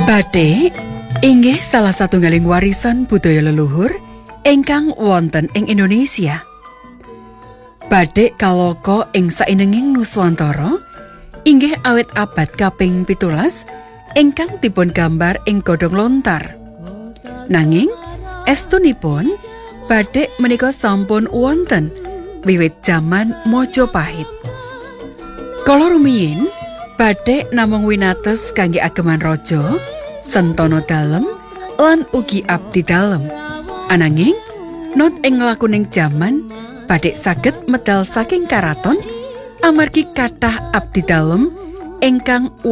Bathik inggih salah satunggaling warisan budaya leluhur ingkang wonten ing Indonesia. Bathik kaloka ing sainenging Nuswantara inggih awit abad kaping 17 ingkang dipun gambar ing godhong lontar. Nanging estunipun bathik menika sampun wonten wiwit jaman Majapahit. Kala rumiyin bathik namung winates kangge ageman raja, sentana dalem lan ugi abdi dalem. Ananging not ing lakuning jaman bathik saged medal saking karaton amargi kathah abdi dalem ingkang